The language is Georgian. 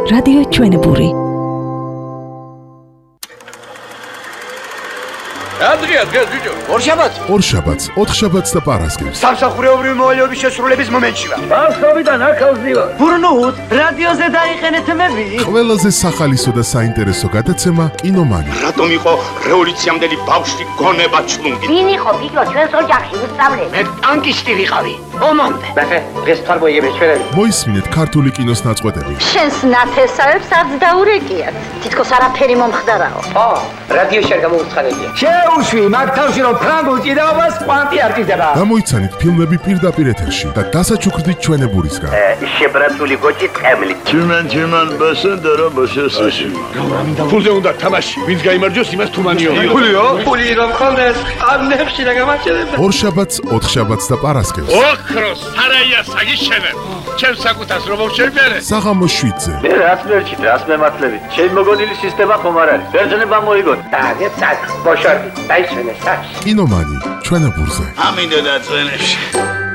რადიო ჩვენებური. Adria, Giorgio. ორშაბათს 4 შაბათს და პარასკევს. სამსახურეობრივი მოვალეობის შესრულების მომენტში ვარ. Ასწავიდან აკავზივა. ბურნუთ, რადიოზე დაიყენეთ მები. ყველაზე სახალისო და საინტერესო გადაცემა კინომანი. რატომ იყო რევოლუციამდელი ბავშვი გონება ჩლუნგი? ვინ იყო ბიჭო ჩვენს ოჯახში უსწავლე? მე ტანკისტი ვიყავი. ომამდე. Ბახე, დღეს თარბოიები ჩვენები. მოისმინეთ ქართული კინოს ნაწყვეტები. შენს ნათესავებს არც დაურეკიათ. თითქოს არაფერი მომხდარაო. რადიოში არ გამოუცხადებია. შეუშვი, მაგ თავში რომ ფრანგულ ჭიდაობას კვანტი არ ჭირდება. გამოიცანით ფილმები პირდაპირ ეთერში და დასაჩუქრდით ჩვენებურისგან. შებრაცული გოჭი წემლი. Чиман басендера басесაში. ფულზე უნდა თამაში. ვინც გაიმარჯვოს, იმას თუმანიო. ფულიო? ფული რომ ხონდეს, ამნებში და გამაჩერებ. 2 შაბათს, 4 შაბათს და პარასკევს. ოქროს სარაია საგიშენებ. ჩემს საკუთას რომ მოვშევიარე. საღამოს 7-ზე. მე რაც მერჩით, რაც მემართლებით. ჩემი მოგონილი სისტემა ხომ არ არის. ბერძნება მოიგოთ. დაგე წაკ, ბოშორდი, დაიჩვენე საჩ. კინომანი ჩვენებურზე. ამინდა და წვენებში.